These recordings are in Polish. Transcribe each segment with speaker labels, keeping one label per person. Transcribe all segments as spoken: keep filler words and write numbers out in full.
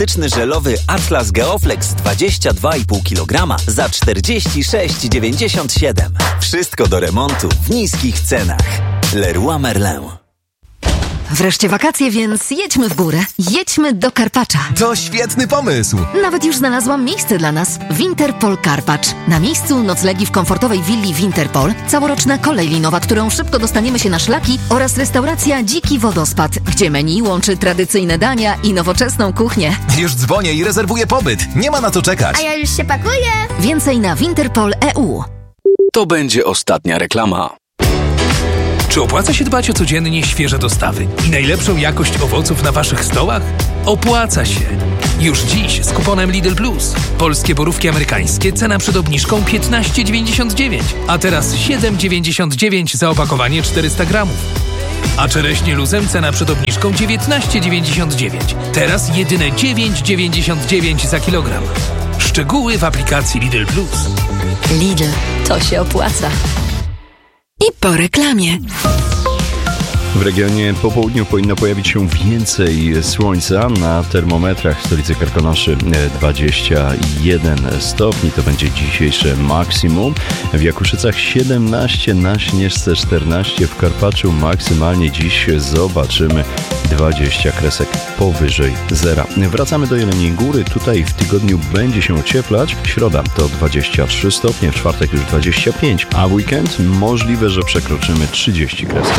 Speaker 1: elastyczny żelowy Atlas Geoflex dwadzieścia dwa i pół kilograma za czterdzieści sześć dziewięćdziesiąt siedem. Wszystko do remontu w niskich cenach. Leroy Merlin.
Speaker 2: Wreszcie wakacje, więc jedźmy w górę. Jedźmy do Karpacza.
Speaker 3: To świetny pomysł!
Speaker 2: Nawet już znalazłam miejsce dla nas. Winterpol Karpacz. Na miejscu noclegi w komfortowej willi Winterpol, całoroczna kolej linowa, którą szybko dostaniemy się na szlaki oraz restauracja Dziki Wodospad, gdzie menu łączy tradycyjne dania i nowoczesną kuchnię.
Speaker 3: Już dzwonię i rezerwuję pobyt. Nie ma na co czekać.
Speaker 4: A ja już się pakuję.
Speaker 2: Więcej na winterpol kropka e u.
Speaker 5: To będzie ostatnia reklama.
Speaker 6: Czy opłaca się dbać o codziennie świeże dostawy i najlepszą jakość owoców na waszych stołach? Opłaca się! Już dziś z kuponem Lidl Plus. Polskie borówki amerykańskie, cena przed obniżką piętnaście dziewięćdziesiąt dziewięć, a teraz siedem dziewięćdziesiąt dziewięć za opakowanie czterysta gramów. A czereśnie luzem cena przed obniżką dziewiętnaście dziewięćdziesiąt dziewięć, teraz jedyne dziewięć dziewięćdziesiąt dziewięć za kilogram. Szczegóły w aplikacji Lidl Plus.
Speaker 2: Lidl, to się opłaca. I po reklamie.
Speaker 7: W regionie po południu powinno pojawić się więcej słońca. Na termometrach w stolicy Karkonoszy dwadzieścia jeden stopni. To będzie dzisiejsze maksimum. W Jakuszycach siedemnaście, na Śnieżce czternaście. W Karpaczu maksymalnie dziś zobaczymy dwadzieścia kresek powyżej zera. Wracamy do Jeleniej Góry. Tutaj w tygodniu będzie się ocieplać. Środa to dwadzieścia trzy stopnie, w czwartek już dwadzieścia pięć, a w weekend możliwe, że przekroczymy trzydzieści kresek.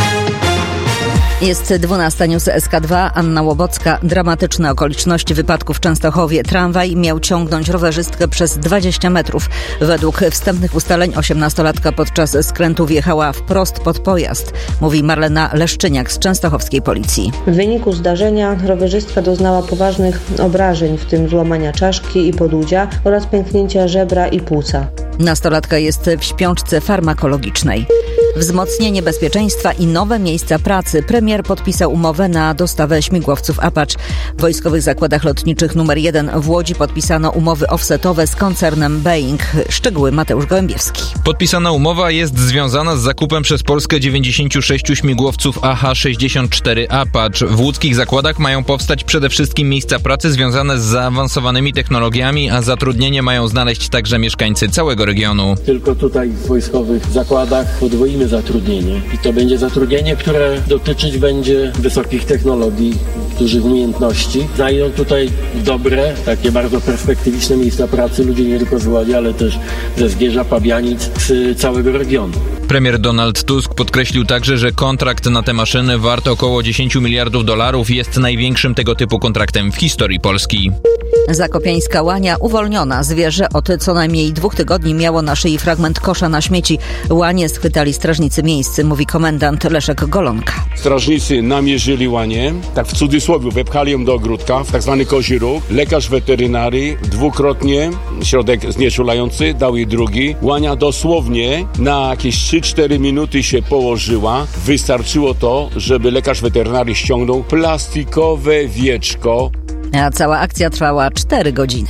Speaker 8: Jest dwunasta, news S K dwa, Anna Łobocka. Dramatyczne okoliczności wypadku w Częstochowie. Tramwaj miał ciągnąć rowerzystkę przez dwadzieścia metrów. Według wstępnych ustaleń osiemnastolatka podczas skrętu wjechała wprost pod pojazd, mówi Marlena Leszczyniak z częstochowskiej policji.
Speaker 9: W wyniku zdarzenia rowerzystka doznała poważnych obrażeń, w tym złamania czaszki i podudzia oraz pęknięcia żebra i płuca.
Speaker 8: Nastolatka jest w śpiączce farmakologicznej. Wzmocnienie bezpieczeństwa i nowe miejsca pracy. Premier podpisał umowę na dostawę śmigłowców Apache. W Wojskowych Zakładach Lotniczych numer jeden w Łodzi podpisano umowy offsetowe z koncernem Boeing. Szczegóły Mateusz Gołębiewski.
Speaker 10: Podpisana umowa jest związana z zakupem przez Polskę dziewięćdziesięciu sześciu śmigłowców A H sześćdziesiąt cztery Apache. W łódzkich zakładach mają powstać przede wszystkim miejsca pracy związane z zaawansowanymi technologiami, a zatrudnienie mają znaleźć także mieszkańcy całego regionu.
Speaker 11: Tylko tutaj w wojskowych zakładach podwoimy zatrudnienie i to będzie zatrudnienie, które dotyczyć będzie wysokich technologii, dużych umiejętności. Znajdą tutaj dobre, takie bardzo perspektywiczne miejsca pracy ludzie nie tylko z Łodzi, ale też ze Zgierza, Pabianic, z całego regionu.
Speaker 10: Premier Donald Tusk podkreślił także, że kontrakt na te maszyny wart około dziesięć miliardów dolarów jest największym tego typu kontraktem w historii Polski.
Speaker 8: Zakopiańska łania uwolniona. Zwierzę od co najmniej dwóch tygodni miało na szyi fragment kosza na śmieci. Łanie schwytali strażnicy miejscy, mówi komendant Leszek Golonka.
Speaker 12: Strażnicy namierzyli łanię, tak w cudzysłowie, wepchali ją do ogródka, w tak zwany kozi róg. Lekarz weterynarii dwukrotnie, środek znieczulający, dał jej drugi. Łania dosłownie na jakieś trzy cztery minuty się położyła. Wystarczyło to, żeby lekarz weterynarii ściągnął plastikowe wieczko.
Speaker 8: A cała akcja trwała cztery godziny.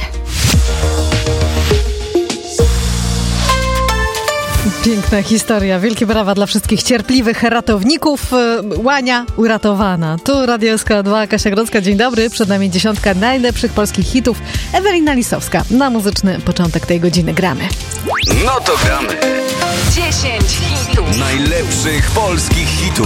Speaker 13: Piękna historia. Wielkie brawa dla wszystkich cierpliwych ratowników. Łania uratowana. Tu Radio S K dwa, Kasia Grodzka. Dzień dobry. Przed nami dziesiątka najlepszych polskich hitów. Ewelina Lisowska. Na muzyczny początek tej godziny gramy.
Speaker 5: No to gramy.
Speaker 2: dziesięć hitów.
Speaker 1: Najlepszych polskich hitów.